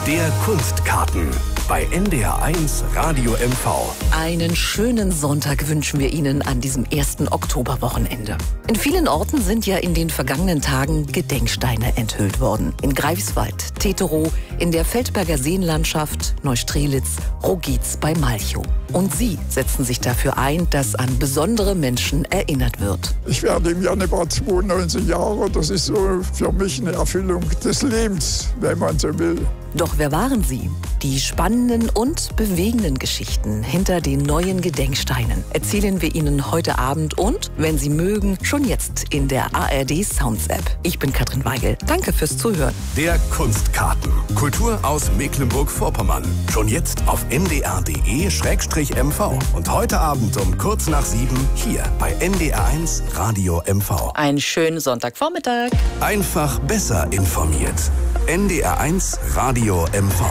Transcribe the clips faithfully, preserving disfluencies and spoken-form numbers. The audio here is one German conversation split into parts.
Der Kunstkarten bei N D R eins Radio M V. Einen schönen Sonntag wünschen wir Ihnen an diesem ersten Oktoberwochenende. In vielen Orten sind ja in den vergangenen Tagen Gedenksteine enthüllt worden. In Greifswald, Teterow, in der Feldberger Seenlandschaft, Neustrelitz, Rogitz bei Malchow. Und Sie setzen sich dafür ein, dass an besondere Menschen erinnert wird. Ich werde im Januar zweiundneunzig Jahre. Das ist so für mich eine Erfüllung des Lebens, wenn man so will. Doch wer waren Sie? Die spannenden und bewegenden Geschichten hinter den neuen Gedenksteinen erzählen wir Ihnen heute Abend und, wenn Sie mögen, schon jetzt in der A R D Sounds App. Ich bin Katrin Weigel. Danke fürs Zuhören. Der Kunstkarten. Kultur aus Mecklenburg-Vorpommern. Schon jetzt auf n d r punkt d e slash m v. Und heute Abend um kurz nach sieben hier bei N D R eins Radio M V. Einen schönen Sonntagvormittag. Einfach besser informiert. N D R eins Radio M V.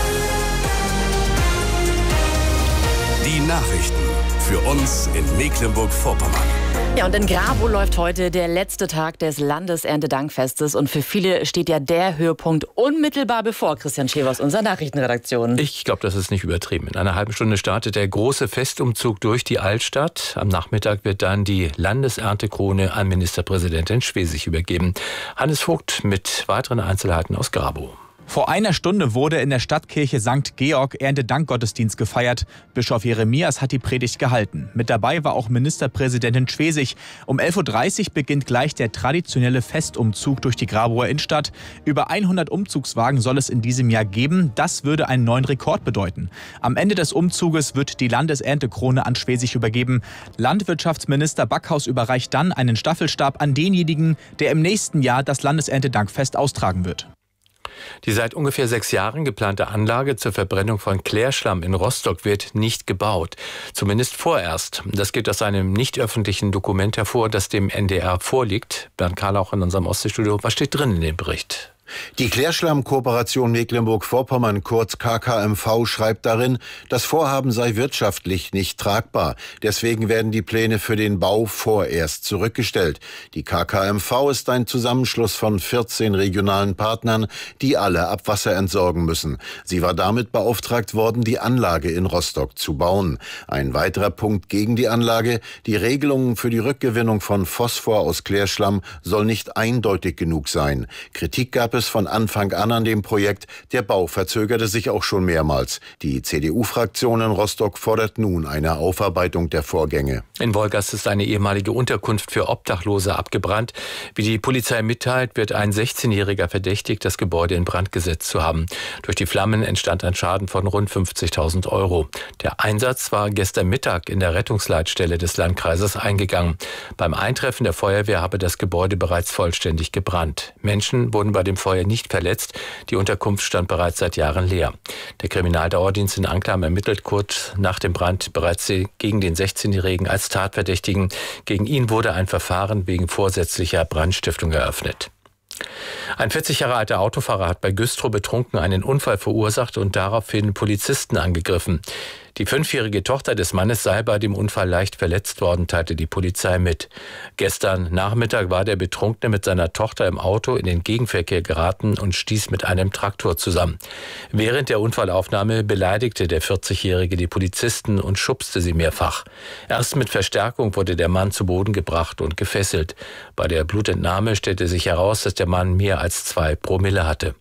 Die Nachrichten für uns in Mecklenburg-Vorpommern. Ja, und in Grabow läuft heute der letzte Tag des Landeserntedankfestes. Und für viele steht ja der Höhepunkt unmittelbar bevor. Christian Scheer aus unserer Nachrichtenredaktion. Ich glaube, das ist nicht übertrieben. In einer halben Stunde startet der große Festumzug durch die Altstadt. Am Nachmittag wird dann die Landeserntekrone an Ministerpräsidentin Schwesig übergeben. Hannes Vogt mit weiteren Einzelheiten aus Grabow. Vor einer Stunde wurde in der Stadtkirche Sankt Georg Erntedankgottesdienst gefeiert. Bischof Jeremias hat die Predigt gehalten. Mit dabei war auch Ministerpräsidentin Schwesig. Um elf Uhr dreißig beginnt gleich der traditionelle Festumzug durch die Grabower Innenstadt. Über hundert Umzugswagen soll es in diesem Jahr geben. Das würde einen neuen Rekord bedeuten. Am Ende des Umzuges wird die Landeserntekrone an Schwesig übergeben. Landwirtschaftsminister Backhaus überreicht dann einen Staffelstab an denjenigen, der im nächsten Jahr das Landeserntedankfest austragen wird. Die seit ungefähr sechs Jahren geplante Anlage zur Verbrennung von Klärschlamm in Rostock wird nicht gebaut. Zumindest vorerst. Das geht aus einem nicht öffentlichen Dokument hervor, das dem N D R vorliegt. Bernd Karlauch in unserem Ostseestudio. Was steht drin in dem Bericht? Die Klärschlamm-Kooperation Mecklenburg-Vorpommern, kurz K K M V, schreibt darin, das Vorhaben sei wirtschaftlich nicht tragbar. Deswegen werden die Pläne für den Bau vorerst zurückgestellt. Die K K M V ist ein Zusammenschluss von vierzehn regionalen Partnern, die alle Abwasser entsorgen müssen. Sie war damit beauftragt worden, die Anlage in Rostock zu bauen. Ein weiterer Punkt gegen die Anlage: die Regelungen für die Rückgewinnung von Phosphor aus Klärschlamm soll nicht eindeutig genug sein. Kritik gab es von Anfang an an dem Projekt. Der Bau verzögerte sich auch schon mehrmals. Die C D U-Fraktion in Rostock fordert nun eine Aufarbeitung der Vorgänge. In Wolgast ist eine ehemalige Unterkunft für Obdachlose abgebrannt. Wie die Polizei mitteilt, wird ein sechzehnjähriger verdächtigt, das Gebäude in Brand gesetzt zu haben. Durch die Flammen entstand ein Schaden von rund fünfzigtausend Euro. Der Einsatz war gestern Mittag in der Rettungsleitstelle des Landkreises eingegangen. Beim Eintreffen der Feuerwehr habe das Gebäude bereits vollständig gebrannt. Menschen wurden bei dem Feuer nicht verletzt. Die Unterkunft stand bereits seit Jahren leer. Der Kriminaldauerdienst in Anklam ermittelt kurz nach dem Brand bereits gegen den sechzehnjährigen als Tatverdächtigen. Gegen ihn wurde ein Verfahren wegen vorsätzlicher Brandstiftung eröffnet. Ein vierzig Jahre alter Autofahrer hat bei Güstrow betrunken einen Unfall verursacht und daraufhin Polizisten angegriffen. Die fünfjährige Tochter des Mannes sei bei dem Unfall leicht verletzt worden, teilte die Polizei mit. Gestern Nachmittag war der Betrunkene mit seiner Tochter im Auto in den Gegenverkehr geraten und stieß mit einem Traktor zusammen. Während der Unfallaufnahme beleidigte der vierzigjährige die Polizisten und schubste sie mehrfach. Erst mit Verstärkung wurde der Mann zu Boden gebracht und gefesselt. Bei der Blutentnahme stellte sich heraus, dass der Mann mehr als zwei Promille hatte.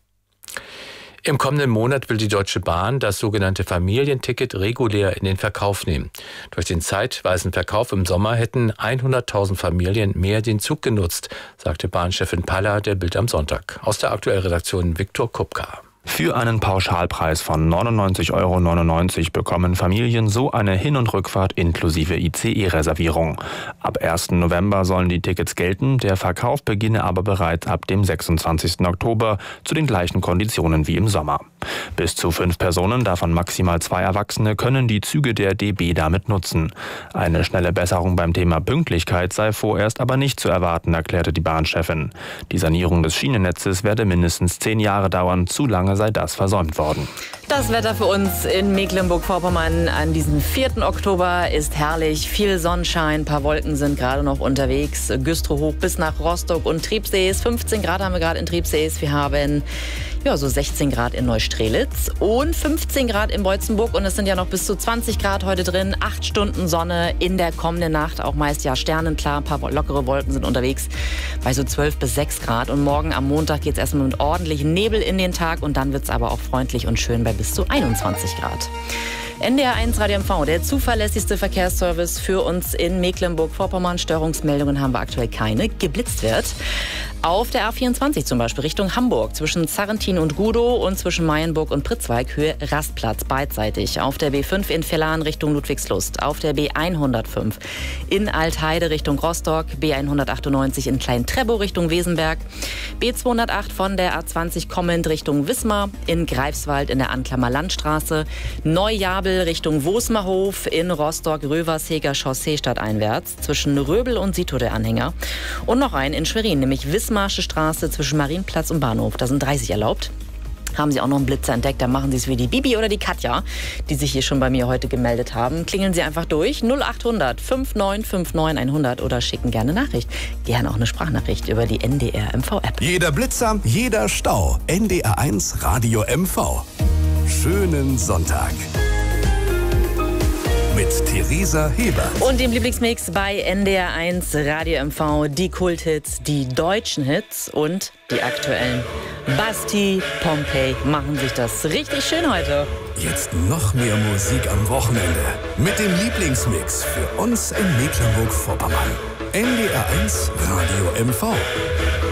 Im kommenden Monat will die Deutsche Bahn das sogenannte Familienticket regulär in den Verkauf nehmen. Durch den zeitweisen Verkauf im Sommer hätten hunderttausend Familien mehr den Zug genutzt, sagte Bahnchefin Paller der Bild am Sonntag. Aus der Aktuellredaktion Viktor Kupka. Für einen Pauschalpreis von neunundneunzig Euro neunundneunzig bekommen Familien so eine Hin- und Rückfahrt inklusive I C E-Reservierung. Ab ersten November sollen die Tickets gelten, der Verkauf beginne aber bereits ab dem sechsundzwanzigsten Oktober zu den gleichen Konditionen wie im Sommer. Bis zu fünf Personen, davon maximal zwei Erwachsene, können die Züge der D B damit nutzen. Eine schnelle Besserung beim Thema Pünktlichkeit sei vorerst aber nicht zu erwarten, erklärte die Bahnchefin. Die Sanierung des Schienennetzes werde mindestens zehn Jahre dauern, zu lange sei das versäumt worden. Das Wetter für uns in Mecklenburg-Vorpommern an diesem vierten Oktober ist herrlich. Viel Sonnenschein, ein paar Wolken sind gerade noch unterwegs. Güstrow hoch bis nach Rostock und Triebsees. fünfzehn Grad haben wir gerade in Triebsees. Wir haben ja, so sechzehn Grad in Neustrelitz und fünfzehn Grad in Beutzenburg. Und es sind ja noch bis zu zwanzig Grad heute drin. Acht Stunden Sonne in der kommenden Nacht. Auch meist ja sternenklar. Ein paar lockere Wolken sind unterwegs bei so zwölf bis sechs Grad. Und morgen am Montag geht es erstmal mit ordentlichem Nebel in den Tag. Und dann wird es aber auch freundlich und schön bei bis zu einundzwanzig Grad. N D R eins Radio M V, der zuverlässigste Verkehrsservice für uns in Mecklenburg-Vorpommern. Störungsmeldungen haben wir aktuell keine. Geblitzt wird auf der A vierundzwanzig zum Beispiel Richtung Hamburg zwischen Zarrentin und Gudow und zwischen Mayenburg und Pritzwalk Höhe Rastplatz beidseitig. Auf der B fünf in Vellan Richtung Ludwigslust. Auf der B hundertfünf in Altheide Richtung Rostock. B hundertachtundneunzig in Klein-Treppow Richtung Wesenberg. B zweihundertacht von der A zwanzig kommend Richtung Wismar. In Greifswald in der Anklammer Landstraße. Neujabel Richtung Wosmerhof in Rostock-Röversheger Chaussee stadteinwärts zwischen Röbel und Sito der Anhänger. Und noch einen in Schwerin, nämlich Wismarsche Straße zwischen Marienplatz und Bahnhof. Da sind dreißig erlaubt. Haben Sie auch noch einen Blitzer entdeckt, dann machen Sie es wie die Bibi oder die Katja, die sich hier schon bei mir heute gemeldet haben. Klingeln Sie einfach durch null acht hundert fünf neun fünf neun hundert oder schicken gerne Nachricht. Gerne auch eine Sprachnachricht über die N D R M V-App. Jeder Blitzer, jeder Stau. N D R eins Radio M V. Schönen Sonntag. Mit Theresa Heber. Und dem Lieblingsmix bei N D R eins Radio M V. Die Kulthits, die deutschen Hits und die aktuellen. Basti, Pompeii machen sich das richtig schön heute. Jetzt noch mehr Musik am Wochenende. Mit dem Lieblingsmix für uns in Mecklenburg-Vorpommern. N D R eins Radio M V.